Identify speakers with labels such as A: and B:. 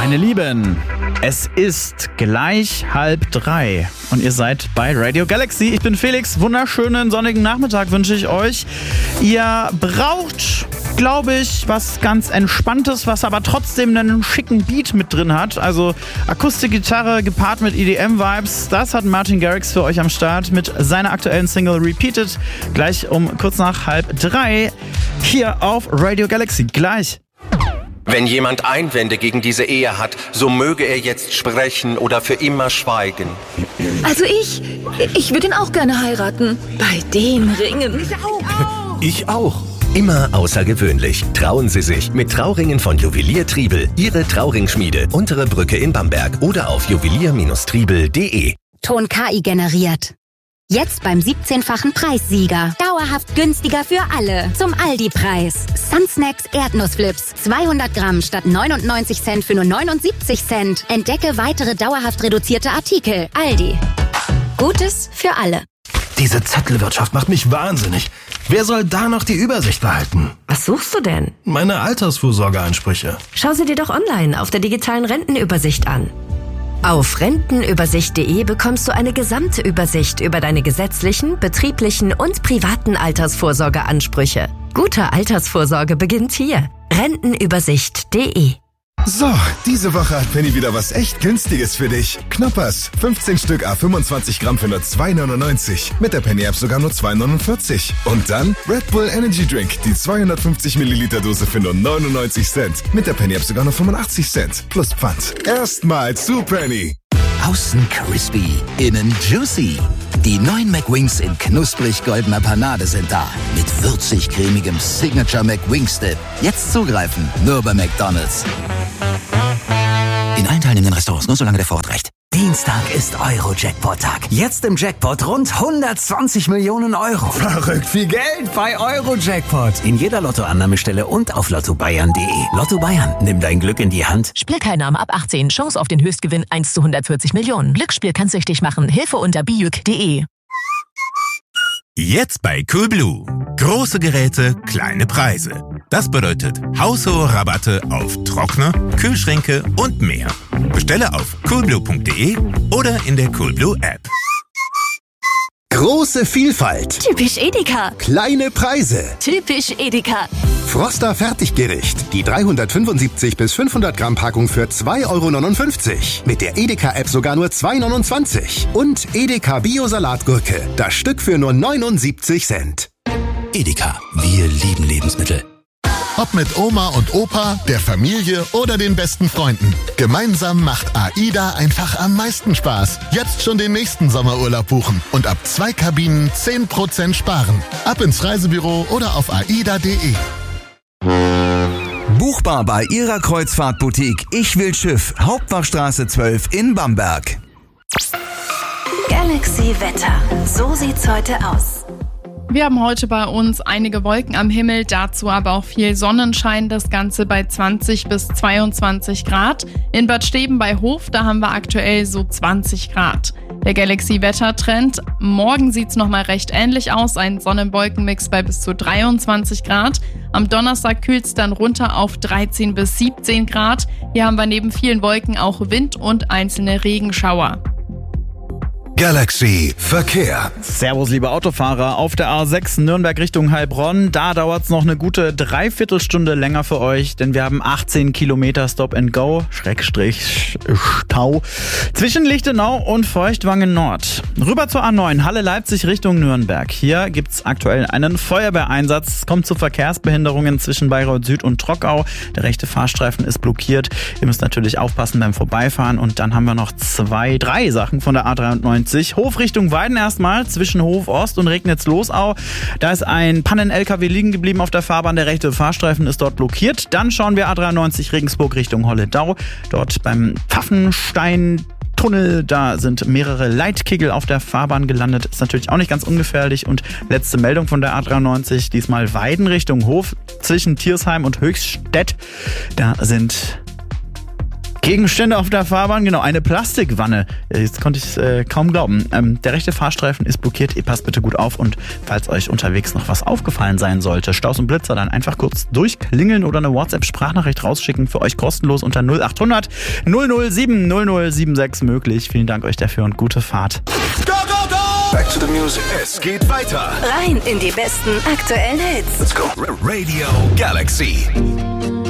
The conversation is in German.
A: Meine Lieben, es ist gleich 2:30 und ihr seid bei Radio Galaxy. Ich bin Felix, wunderschönen sonnigen Nachmittag wünsche ich euch. Ihr braucht, glaube ich, was ganz Entspanntes, was aber trotzdem einen schicken Beat mit drin hat. Also Akustikgitarre gepaart mit EDM-Vibes. Das hat Martin Garrix für euch am Start mit seiner aktuellen Single Repeated. Gleich um kurz nach 2:30 hier auf Radio Galaxy. Gleich.
B: Wenn jemand Einwände gegen diese Ehe hat, so möge er jetzt sprechen oder für immer schweigen.
C: Also ich würde ihn auch gerne heiraten. Bei den Ringen.
D: Ich auch.
E: Immer außergewöhnlich. Trauen Sie sich mit Trauringen von Juwelier Triebel. Ihre Trauringschmiede. Untere Brücke in Bamberg oder auf juwelier-triebel.de.
F: Ton KI generiert. Jetzt beim 17-fachen Preissieger. Dauerhaft günstiger für alle. Zum Aldi-Preis. Sunsnacks Erdnussflips. 200 Gramm statt 99 Cent für nur 79 Cent. Entdecke weitere dauerhaft reduzierte Artikel. Aldi. Gutes für alle.
D: Diese Zettelwirtschaft macht mich wahnsinnig. Wer soll da noch die Übersicht behalten?
G: Was suchst du denn?
D: Meine Altersvorsorgeansprüche.
G: Schau sie dir doch online auf der digitalen Rentenübersicht an. Auf rentenübersicht.de bekommst du eine gesamte Übersicht über deine gesetzlichen, betrieblichen und privaten Altersvorsorgeansprüche. Gute Altersvorsorge beginnt hier. Rentenübersicht.de.
H: So, diese Woche hat Penny wieder was echt Günstiges für dich. Knoppers, 15 Stück A25 Gramm für nur 2,99. Mit der Penny-App sogar nur 2,49. Und dann Red Bull Energy Drink, die 250 Milliliter Dose für nur 99 Cent. Mit der Penny-App sogar nur 85 Cent. Plus Pfand. Erstmal zu Penny.
I: Außen crispy, innen juicy. Die neuen McWings in knusprig goldener Panade sind da. Mit würzig-cremigem Signature McWings Dip. Jetzt zugreifen, nur bei McDonald's. In allen teilnehmenden Restaurants, nur solange der Vorrat reicht.
J: Dienstag ist Euro-Jackpot-Tag. Jetzt im Jackpot rund 120 Millionen Euro.
I: Verrückt viel Geld bei Euro-Jackpot.
J: In jeder Lottoannahmestelle und auf lottobayern.de. Lotto Bayern, nimm dein Glück in die Hand.
K: Spielteilnahme ab 18. Chance auf den Höchstgewinn 1 zu 140 Millionen. Glücksspiel kann süchtig machen. Hilfe unter bijuk.de.
L: Jetzt bei Coolblue. Große Geräte, kleine Preise. Das bedeutet haushohe Rabatte auf Trockner, Kühlschränke und mehr. Bestelle auf coolblue.de oder in der Coolblue App.
M: Große Vielfalt.
C: Typisch Edeka.
M: Kleine Preise.
C: Typisch Edeka.
M: Froster Fertiggericht. Die 375 bis 500 Gramm Packung für 2,59 €. Mit der Edeka-App sogar nur 2,29 €. Und Edeka Bio-Salatgurke. Das Stück für nur 79 Cent.
I: Edeka, wir lieben Lebensmittel.
N: Ob mit Oma und Opa, der Familie oder den besten Freunden. Gemeinsam macht AIDA einfach am meisten Spaß. Jetzt schon den nächsten Sommerurlaub buchen und ab 2 Kabinen 10% sparen. Ab ins Reisebüro oder auf aida.de.
O: Buchbar bei Ihrer Kreuzfahrtboutique Ich will Schiff, Hauptwachstraße 12 in Bamberg.
C: Galaxy Wetter. So sieht's heute aus.
P: Wir haben heute bei uns einige Wolken am Himmel, dazu aber auch viel Sonnenschein, das Ganze bei 20 bis 22 Grad. In Bad Steben bei Hof, da haben wir aktuell so 20 Grad. Der Galaxy-Wettertrend, morgen sieht's nochmal recht ähnlich aus, ein Sonnen-Wolken-Mix bei bis zu 23 Grad. Am Donnerstag kühlt's dann runter auf 13 bis 17 Grad. Hier haben wir neben vielen Wolken auch Wind und einzelne Regenschauer.
H: Galaxy Verkehr.
A: Servus, liebe Autofahrer. Auf der A6 Nürnberg Richtung Heilbronn. Da dauert es noch eine gute Dreiviertelstunde länger für euch, denn wir haben 18 Kilometer Stop and Go, Stau, zwischen Lichtenau und Feuchtwangen Nord. Rüber zur A9, Halle Leipzig Richtung Nürnberg. Hier gibt's aktuell einen Feuerwehreinsatz. Es kommt zu Verkehrsbehinderungen zwischen Bayreuth Süd und Trockau. Der rechte Fahrstreifen ist blockiert. Ihr müsst natürlich aufpassen beim Vorbeifahren. Und dann haben wir noch drei Sachen von der A93. Hof Richtung Weiden erstmal, zwischen Hof Ost und Regnitz-Losau. Da ist ein Pannen-LKW liegen geblieben auf der Fahrbahn. Der rechte Fahrstreifen ist dort blockiert. Dann schauen wir A93 Regensburg Richtung Holledau. Dort beim Pfaffenstein-Tunnel, da sind mehrere Leitkegel auf der Fahrbahn gelandet. Ist natürlich auch nicht ganz ungefährlich. Und letzte Meldung von der A93, diesmal Weiden Richtung Hof zwischen Tiersheim und Höchststedt. Da sind Gegenstände auf der Fahrbahn, genau, eine Plastikwanne. Jetzt konnte ich es kaum glauben. Der rechte Fahrstreifen ist blockiert, ihr passt bitte gut auf und falls euch unterwegs noch was aufgefallen sein sollte, Staus und Blitzer, dann einfach kurz durchklingeln oder eine WhatsApp-Sprachnachricht rausschicken, für euch kostenlos unter 0800 007 0076 möglich. Vielen Dank euch dafür und gute Fahrt.
H: Go, go, go! Back to the music. Es geht weiter.
G: Rein in die besten aktuellen Hits.
H: Let's go. Radio Galaxy.